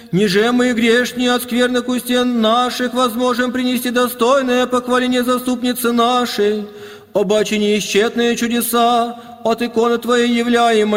ниже мы грешнее от скверных устен наших возможем принести достойное похваление заступницы нашей, обаче неисчетные чудеса от иконы Твоей являемой,